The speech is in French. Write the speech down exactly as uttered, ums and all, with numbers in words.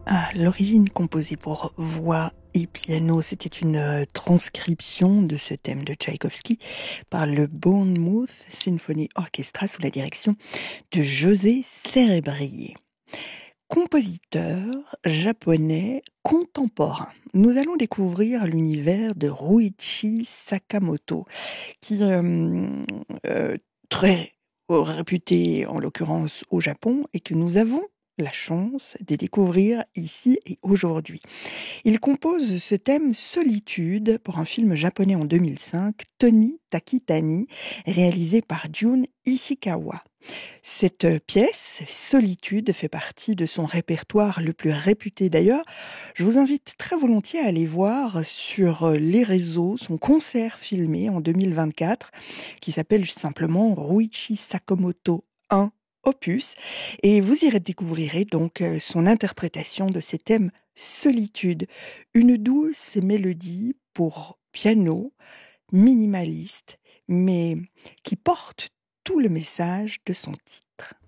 À l'origine composé pour voix et piano, c'était une euh, transcription de ce thème de Tchaïkovski par le Bournemouth Symphony Orchestra sous la direction de José Cerebrier. Compositeur japonais contemporain, nous allons découvrir l'univers de Ruichi Sakamoto, qui euh, euh, très réputé en l'occurrence au Japon et que nous avons la chance de découvrir ici et aujourd'hui. Il compose ce thème Solitude pour un film japonais en deux mille cinq, Toni Takitani, réalisé par Jun Ishikawa. Cette pièce, Solitude, fait partie de son répertoire le plus réputé d'ailleurs. Je vous invite très volontiers à aller voir sur les réseaux son concert filmé en deux mille vingt-quatre qui s'appelle simplement Ruichi Sakamoto un opus, et vous y découvrirez donc son interprétation de ces thèmes Solitude, une douce mélodie pour piano, minimaliste, mais qui porte tout le message de son titre.